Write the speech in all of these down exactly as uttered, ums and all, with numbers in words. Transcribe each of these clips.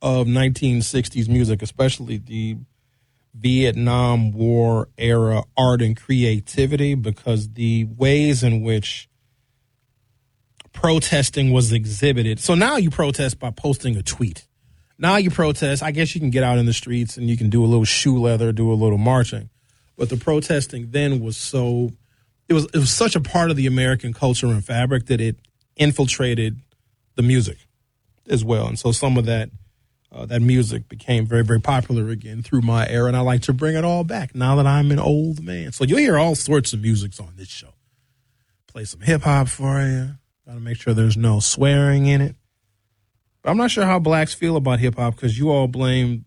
of nineteen sixties music, especially the Vietnam War era art and creativity, because the ways in which protesting was exhibited. So now you protest by posting a tweet. Now you protest, I guess you can get out in the streets and you can do a little shoe leather, do a little marching. But the protesting then was so, it was it was such a part of the American culture and fabric that it infiltrated the music as well. And so some of that uh, that music became very, very popular again through my era. And I like to bring it all back now that I'm an old man. So you'll hear all sorts of music on this show. Play some hip hop for you. Got to make sure there's no swearing in it. I'm not sure how blacks feel about hip hop because you all blame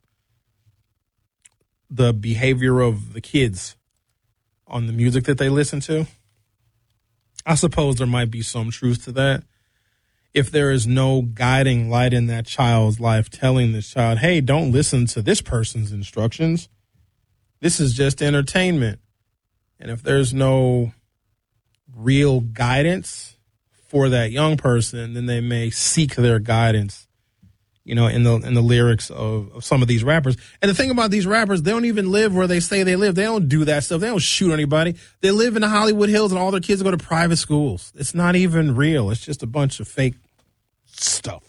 the behavior of the kids on the music that they listen to. I suppose there might be some truth to that. If there is no guiding light in that child's life telling this child, hey, don't listen to this person's instructions. This is just entertainment. And if there's no real guidance for that young person, then they may seek their guidance, you know, in the in the lyrics of, of some of these rappers. And the thing about these rappers, they don't even live where they say they live. They don't do that stuff. They don't shoot anybody. They live in the Hollywood Hills and all their kids go to private schools. It's not even real. It's just a bunch of fake stuff.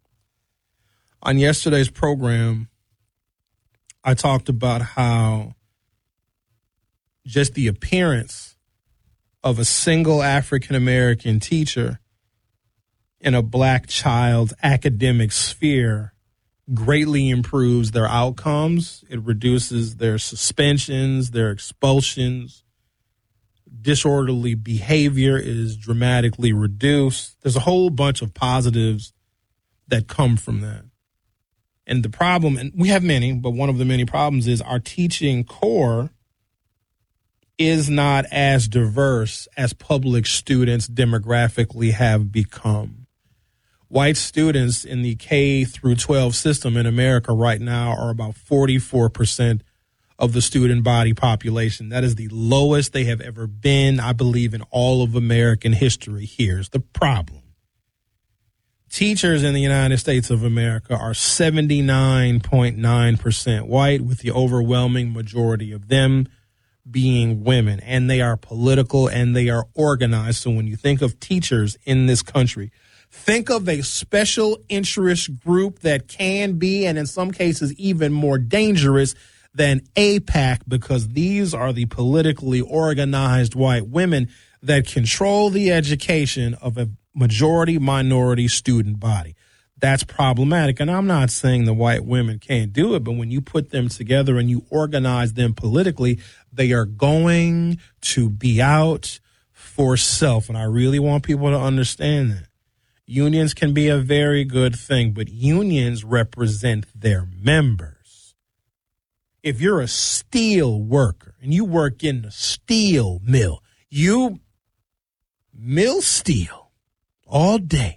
On yesterday's program, I talked about how just the appearance of a single African-American teacher in a black child's academic sphere greatly improves their outcomes. It reduces their suspensions, their expulsions. Disorderly behavior is dramatically reduced. There's a whole bunch of positives that come from that. And the problem, and we have many, but one of the many problems is our teaching core is not as diverse as public students demographically have become. White students in the K through twelve system in America right now are about forty-four percent of the student body population. That is the lowest they have ever been, I believe, in all of American history. Here's the problem. Teachers in the United States of America are seventy-nine point nine percent white, with the overwhelming majority of them being women. And they are political and they are organized. So when you think of teachers in this country, think of a special interest group that can be, and in some cases even more dangerous than AIPAC, because these are the politically organized white women that control the education of a majority minority student body. That's problematic. And I'm not saying the white women can't do it, but when you put them together and you organize them politically, they are going to be out for self. And I really want people to understand that. Unions can be a very good thing, but unions represent their members. If you're a steel worker and you work in the steel mill, you mill steel all day.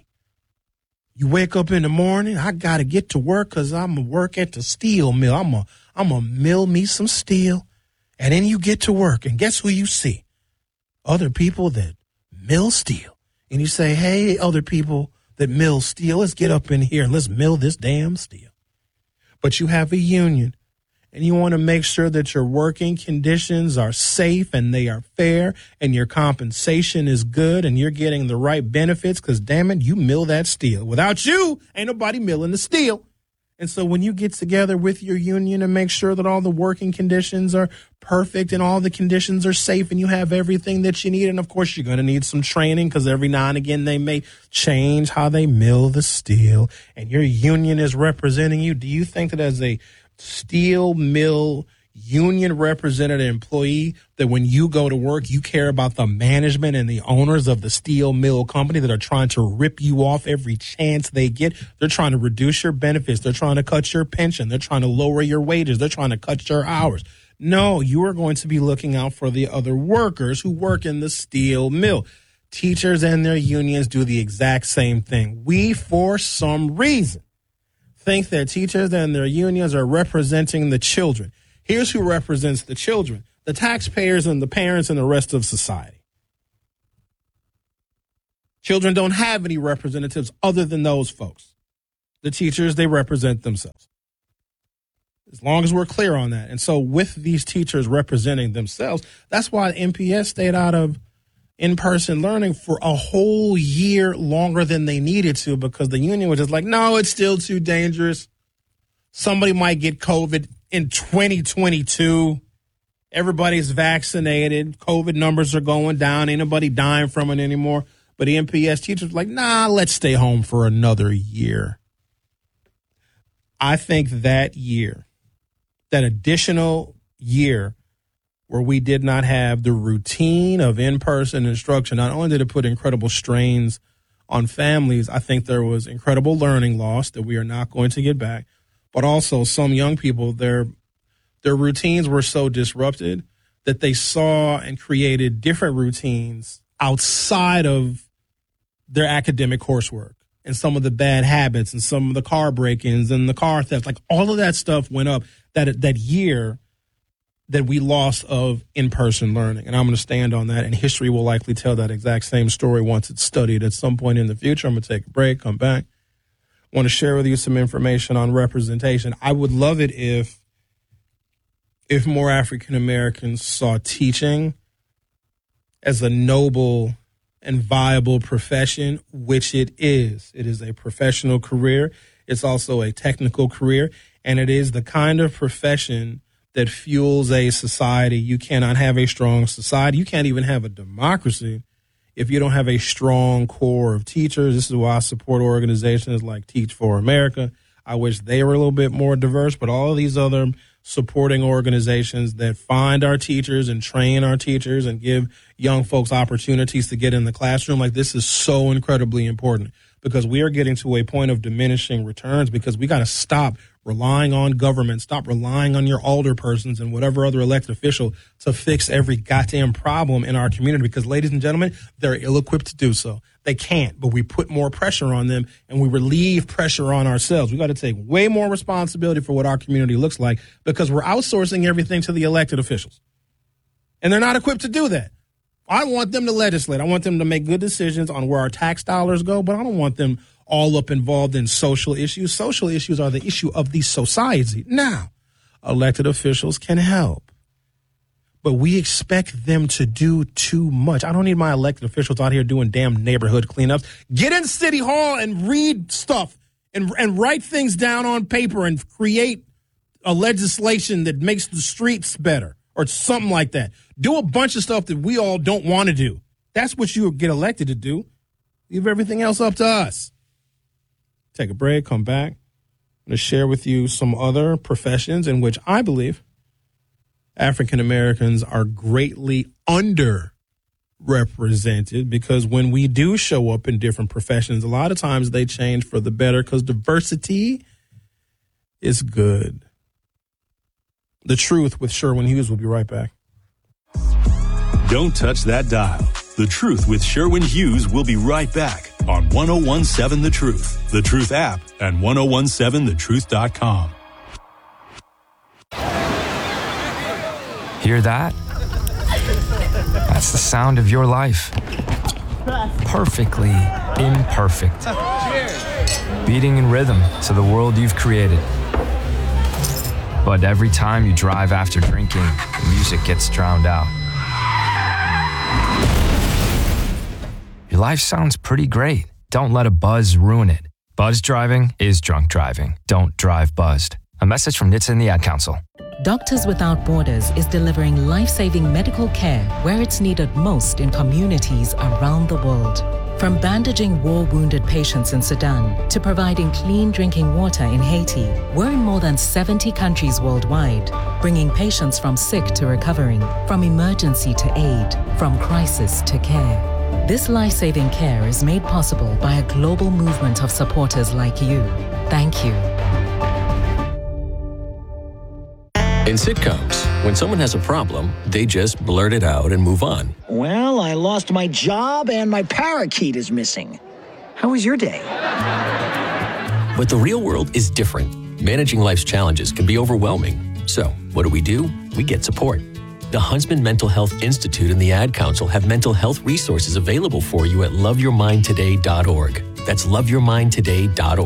You wake up in the morning, I got to get to work because I'm going to work at the steel mill. I'm going I'm to mill me some steel. And then you get to work, and guess who you see? Other people that mill steel. And you say, hey, other people that mill steel, let's get up in here and let's mill this damn steel. But you have a union, and you want to make sure that your working conditions are safe and they are fair and your compensation is good and you're getting the right benefits because, damn it, you mill that steel. Without you, ain't nobody milling the steel. And so when you get together with your union and make sure that all the working conditions are perfect and all the conditions are safe and you have everything that you need, and of course you're going to need some training because every now and again they may change how they mill the steel, and your union is representing you, do you think that as a steel mill union representative employee that when you go to work, you care about the management and the owners of the steel mill company that are trying to rip you off every chance they get? They're trying to reduce your benefits. They're trying to cut your pension. They're trying to lower your wages. They're trying to cut your hours. No, you are going to be looking out for the other workers who work in the steel mill. Teachers and their unions do the exact same thing. We, for some reason, think that teachers and their unions are representing the children. Here's who represents the children: the taxpayers and the parents and the rest of society. Children don't have any representatives other than those folks. The teachers, they represent themselves. As long as we're clear on that. And so with these teachers representing themselves, that's why N P S stayed out of in-person learning for a whole year longer than they needed to, because the union was just like, no, it's still too dangerous. Somebody might get COVID in twenty twenty-two. Everybody's vaccinated. COVID numbers are going down. Ain't nobody dying from it anymore. But the N P S teachers were like, nah, let's stay home for another year. I think that year, that additional year where we did not have the routine of in-person instruction, not only did it put incredible strains on families, I think there was incredible learning loss that we are not going to get back. But also some young people, their their routines were so disrupted that they saw and created different routines outside of their academic coursework, and some of the bad habits and some of the car break-ins and the car theft. Like all of that stuff went up that that year that we lost of in-person learning. And I'm going to stand on that, and history will likely tell that exact same story once it's studied at some point in the future. I'm going to take a break, come back. I want to share with you some information on representation. I would love it if if more African Americans saw teaching as a noble and viable profession, which it is. It is a professional career. It's also a technical career, and it is the kind of profession that fuels a society. You cannot have a strong society. You can't even have a democracy if you don't have a strong core of teachers. This is why I support organizations like Teach for America. I wish they were a little bit more diverse, but all of these other supporting organizations that find our teachers and train our teachers and give young folks opportunities to get in the classroom, like this is so incredibly important, because we are getting to a point of diminishing returns, because we got to stop relying on government, stop relying on your alder persons and whatever other elected official to fix every goddamn problem in our community, because, ladies and gentlemen, they're ill-equipped to do so. They can't, but we put more pressure on them and we relieve pressure on ourselves. We got to take way more responsibility for what our community looks like, because we're outsourcing everything to the elected officials. And they're not equipped to do that. I want them to legislate. I want them to make good decisions on where our tax dollars go, but I don't want them all up involved in social issues. Social issues are the issue of the society. Now, elected officials can help, but we expect them to do too much. I don't need my elected officials out here doing damn neighborhood cleanups. Get in City Hall and read stuff and, and write things down on paper and create a legislation that makes the streets better or something like that. Do a bunch of stuff that we all don't want to do. That's what you get elected to do. Leave everything else up to us. Take a break, come back. I'm going to share with you some other professions in which I believe African Americans are greatly underrepresented, because when we do show up in different professions, a lot of times they change for the better, because diversity is good. The Truth with Sherwin Hughes. Will be right back. Don't touch that dial. The Truth with Sherwin Hughes will be right back on one oh one seven The Truth, The Truth app, and ten seventeen the truth dot com. Hear that? That's the sound of your life. Perfectly imperfect. Beating in rhythm to the world you've created. But every time you drive after drinking, the music gets drowned out. Your life sounds pretty great. Don't let a buzz ruin it. Buzz driving is drunk driving. Don't drive buzzed. A message from N H T S A and the Ad Council. Doctors Without Borders is delivering life-saving medical care where it's needed most in communities around the world. From bandaging war-wounded patients in Sudan to providing clean drinking water in Haiti, we're in more than seventy countries worldwide, bringing patients from sick to recovering, from emergency to aid, from crisis to care. This life-saving care is made possible by a global movement of supporters like you. Thank you. In sitcoms, when someone has a problem, they just blurt it out and move on. Well, I lost my job and my parakeet is missing. How was your day? But the real world is different. Managing life's challenges can be overwhelming. So, what do we do? We get support. The Huntsman Mental Health Institute and the Ad Council have mental health resources available for you at love your mind today dot org. That's love your mind today dot org.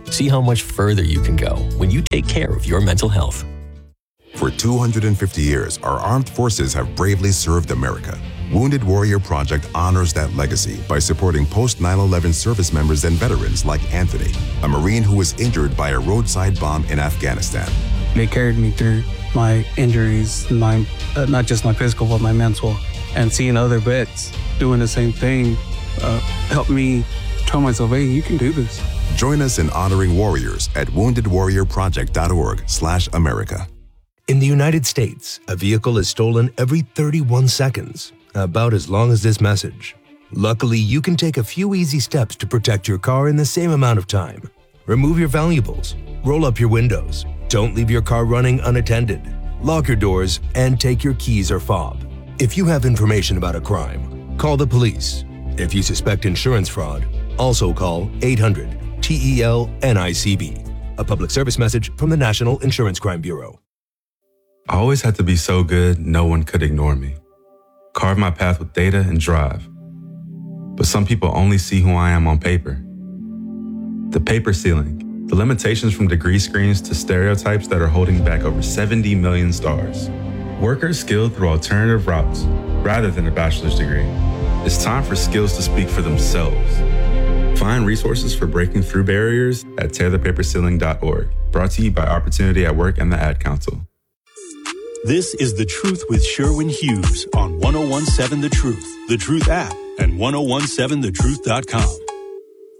See how much further you can go when you take care of your mental health. For two hundred fifty years, our armed forces have bravely served America. Wounded Warrior Project honors that legacy by supporting post nine eleven service members and veterans like Anthony, a Marine who was injured by a roadside bomb in Afghanistan. They carried me through my injuries, my uh, not just my physical, but my mental. And seeing other vets doing the same thing uh, helped me tell myself, hey, you can do this. Join us in honoring warriors at wounded warrior project dot org slash America. In the United States, a vehicle is stolen every thirty-one seconds, about as long as this message. Luckily, you can take a few easy steps to protect your car in the same amount of time. Remove your valuables, roll up your windows, don't leave your car running unattended, lock your doors, and take your keys or fob. If you have information about a crime, call the police. If you suspect insurance fraud, also call eight hundred T E L N I C B. A public service message from the National Insurance Crime Bureau. I always had to be so good, no one could ignore me. Carve my path with data and drive. But some people only see who I am on paper. The paper ceiling, the limitations from degree screens to stereotypes that are holding back over seventy million stars. Workers skilled through alternative routes rather than a bachelor's degree. It's time for skills to speak for themselves. Find resources for breaking through barriers at tear the paper ceiling dot org. Brought to you by Opportunity at Work and the Ad Council. This is The Truth with Sherwin Hughes on ten seventeen The Truth, The Truth app, and ten seventeen the truth dot com.